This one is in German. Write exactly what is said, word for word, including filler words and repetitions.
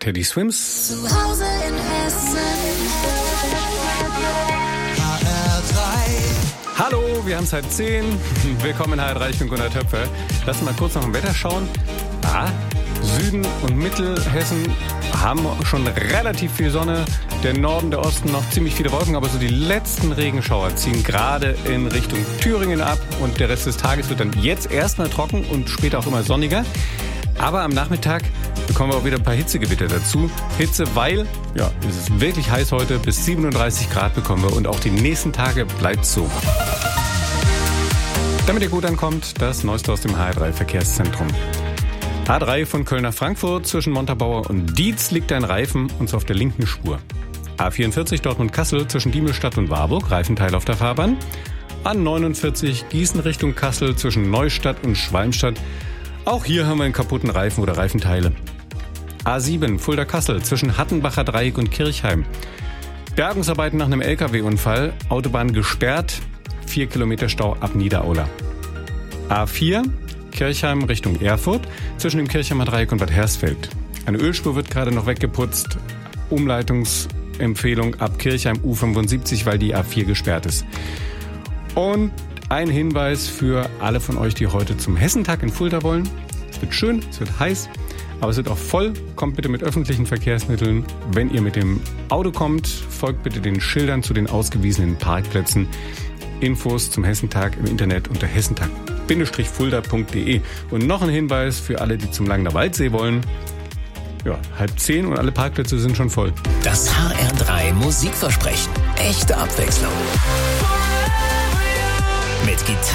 Teddy Swims. Zu Hause in Hessen. H R drei. Hallo, wir haben es halb zehn. Willkommen in H R drei, ich bin Gunnar Töpfer. Lass uns mal kurz nach dem Wetter schauen. Ah, Süden und Mittelhessen haben schon relativ viel Sonne. Der Norden, der Osten noch ziemlich viele Wolken, aber so die letzten Regenschauer ziehen gerade in Richtung Thüringen ab und der Rest des Tages wird dann jetzt erstmal trocken und später auch immer sonniger. Aber am Nachmittag bekommen wir auch wieder ein paar Hitzegewitter dazu. Hitze, weil ja, es ist wirklich heiß heute, bis siebenunddreißig Grad bekommen wir und auch die nächsten Tage bleibt so. Damit ihr gut ankommt, das Neueste aus dem H R drei Verkehrszentrum. A drei von Köln nach Frankfurt zwischen Montabaur und Dietz liegt ein Reifen und zwar auf der linken Spur. A vierundvierzig Dortmund-Kassel zwischen Diemelstadt und Warburg, Reifenteil auf der Fahrbahn. A neunundvierzig Gießen Richtung Kassel zwischen Neustadt und Schwalmstadt. Auch hier haben wir einen kaputten Reifen oder Reifenteile. A sieben Fulda-Kassel zwischen Hattenbacher Dreieck und Kirchheim. Bergungsarbeiten nach einem L K W-Unfall, Autobahn gesperrt, vier Kilometer Stau ab Niederaula. A vier Kirchheim Richtung Erfurt zwischen dem Kirchheimer Dreieck und Bad Hersfeld. Eine Ölspur wird gerade noch weggeputzt. Umleitungsempfehlung ab Kirchheim U fünfundsiebzig, weil die A vier gesperrt ist. Und ein Hinweis für alle von euch, die heute zum Hessentag in Fulda wollen. Es wird schön, es wird heiß, aber es wird auch voll. Kommt bitte mit öffentlichen Verkehrsmitteln. Wenn ihr mit dem Auto kommt, folgt bitte den Schildern zu den ausgewiesenen Parkplätzen. Infos zum Hessentag im Internet unter hessentag Bindestrich fulda punkt de. Und noch ein Hinweis für alle, die zum Langner Waldsee wollen. Ja, halb zehn und alle Parkplätze sind schon voll. Das H R drei Musikversprechen. Echte Abwechslung. Mit Gitarre.